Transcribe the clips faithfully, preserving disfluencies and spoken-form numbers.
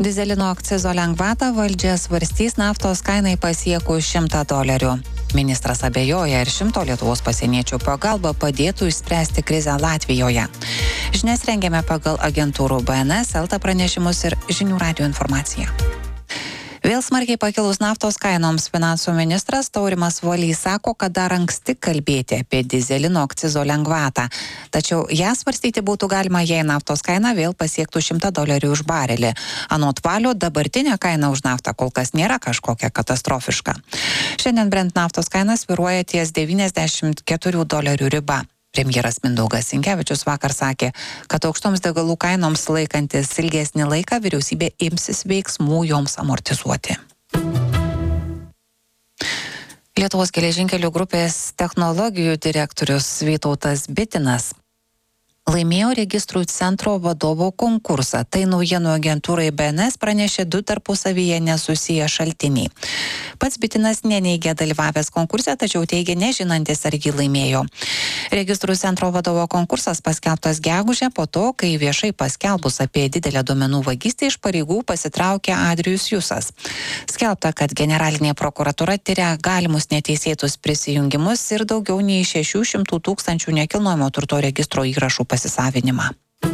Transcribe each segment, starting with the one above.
Dyzelino akcizo lengvatą valdžia svarstys naftos kainai pasiekus šimtą dolerių. Ministras abejoja, ar šimto Lietuvos pasieniečių pagalba padėtų išspręsti krizę Latvijoje. Žinias rengiame pagal agentūrų B N S, Elta pranešimus ir žinių radijo informaciją. Vėl smarkiai pakilus naftos kainoms finansų ministras Taurimas Valys sako, kad dar anksti kalbėti apie dyzelino akcizo lengvatą. Tačiau ją svarstyti būtų galima, jei naftos kaina vėl pasiektų šimtą dolerių už barelį. Anot Valio, dabartinė kaina už naftą kol kas nėra kažkokia katastrofiška. Šiandien Brent naftos kaina svyruoja ties devyniasdešimt keturių dolerių riba. Premjeras Mindaugas Sinkevičius vakar sakė, kad aukštoms degalų kainoms laikantis ilgesnį laiką vyriausybė imsis veiksmų joms amortizuoti. Lietuvos geležinkelių grupės technologijų direktorius Vytautas Bitinas laimėjo registrų centro vadovo konkursą. Tai naujienų agentūrai B N S pranešė du tarpusavyje nesusiję šaltiniai. Pats Bitinas neneigė dalyvavęs konkurse, tačiau teigė nežinantis, ar jį laimėjo. Registrų centro vadovo konkursas paskelbtas gegužę po to, kai viešai paskelbus apie didelę duomenų vagystę iš pareigų pasitraukė Adrijus Jusas. Skelbta, kad generalinė prokuratūra tyria galimus neteisėtus prisijungimus ir daugiau nei šešių šimtų tūkstančių nekilnojamo turto registro įrašų pasisavinimą.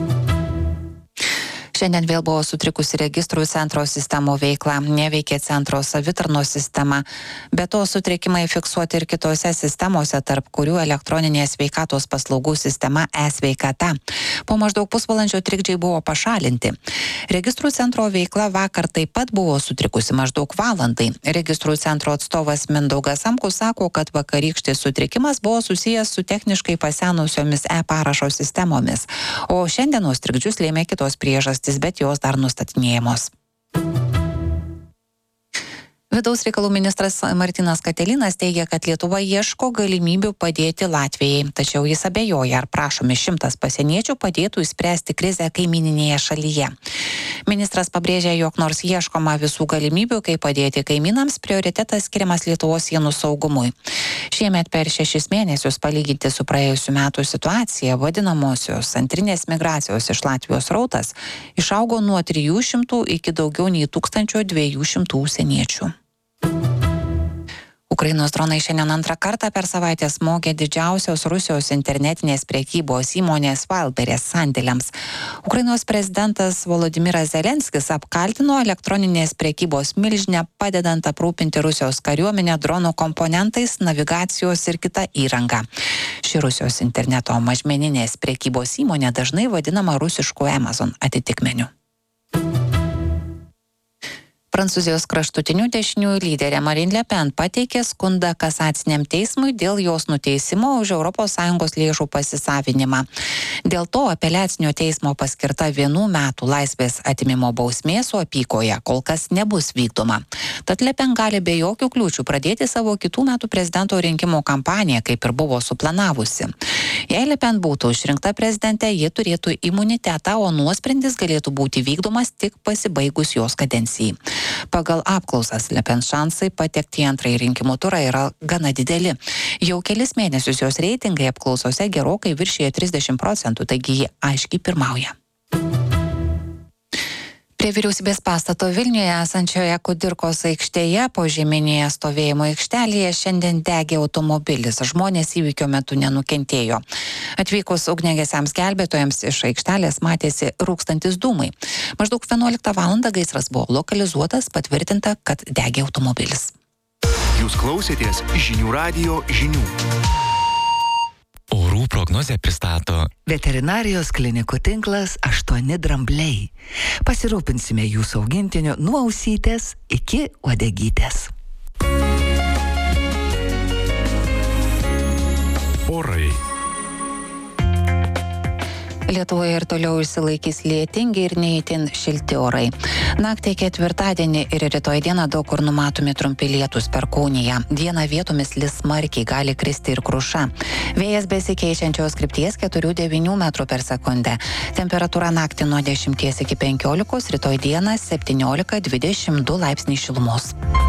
Šiandien vėl buvo sutrikusi registrų centro sistemų veikla, neveikė centro savitarnos sistema, be to sutrikimai fiksuoti ir kitose sistemose, tarp kurių elektroninės sveikatos paslaugų sistema e-sveikata. Po maždaug pusvalandžio trikdžiai buvo pašalinti. Registrų centro veikla vakar taip pat buvo sutrikusi maždaug valandai. Registrų centro atstovas Mindaugas Samkus sako, kad vakarykštis sutrikimas buvo susijęs su techniškai pasenusiomis e-parašo sistemomis, o šiandienos trikdžius lėmė kitos priežastys, bet jos dar nustatinėjamos. Vidaus reikalų ministras Martynas Katilinas teigia, kad Lietuva ieško galimybių padėti Latvijai, tačiau jis abejoja, ar prašomi šimtas pasieniečių padėtų išspręsti krizę kaimyninėje šalyje. Ministras pabrėžia, jog nors ieškoma visų galimybių, kaip padėti kaimynams, prioritetas skiriamas Lietuvos sienų saugumui. Šiemet per šešis mėnesius palyginti su praėjusiu metų situacija, vadinamosios antrinės migracijos iš Latvijos srautas išaugo nuo trijų šimtų iki daugiau nei tūkstančio dviejų šimtų užsieniečių. Ukrainos dronai šiandien antrą kartą per savaitę smogė didžiausios Rusijos internetinės prekybos įmonės Wildberries sandėliams. Ukrainos prezidentas Volodymyras Zelenskis apkaltino elektroninės prekybos milžinę, padedant aprūpinti Rusijos kariuomenę dronų komponentais, navigacijos ir kita įranga. Ši Rusijos interneto mažmeninės prekybos įmonė dažnai vadinama rusišku Amazon atitikmeniu. Prancūzijos kraštutinių dešiniųjų lyderė Marine Le Pen pateikė skundą kasaciniam teismui dėl jos nuteisimo už Europos Sąjungos lėšų pasisavinimą. Dėl to apeliacinio teismo paskirta vienų metų laisvės atimimo bausmė su apykoje kol kas nebus vykdoma. Tad Le Pen gali be jokių kliūčių pradėti savo kitų metų prezidento rinkimų kampaniją, kaip ir buvo suplanavusi. Jei Le Pen būtų išrinkta prezidente, ji turėtų imunitetą, o nuosprendis galėtų būti vykdomas tik pasibaigus jos kadencijai. Pagal apklausas Le Pen šansai patekti į antrąjį rinkimų turą yra gana dideli. Jau kelis mėnesius jos reitingai apklausose gerokai viršyje trisdešimt procentų, taigi ji aiškiai pirmauja. Prie vyriausybės pastato Vilniuje esančioje Kudirkos aikštėje požeminėje stovėjimo aikštelėje šiandien degė automobilis. Žmonės įvykio metu nenukentėjo. Atvykus ugniagesiams gelbėtojams iš aikštelės matėsi rūkstantis dūmai. Maždaug vienuoliktą valandą gaisras buvo lokalizuotas, patvirtinta, kad degė automobilis. Jūs klausėtės žinių radijo žinių. Orų prognozę pristato veterinarijos klinikų tinklas aštuoni drambliai. Pasirūpinsime jūsų augintiniu nuo ausytės iki uodegytės. Orai. Lietuvoje ir toliau išsilaikys lietingi ir neįtin šilti orai. Naktį ketvirtadienį ir rytoj dieną daug kur numatomi trumpi lietūs Perkūnija. Dieną vietomis lis smarkiai, gali kristi ir kruša. Vėjas besikeičiančios krypties keturi devyni metrų per sekundę. Temperatūra naktį nuo dešimties iki penkiolikos, rytoj dieną septyniolika dvidešimt du laipsniai šilumos.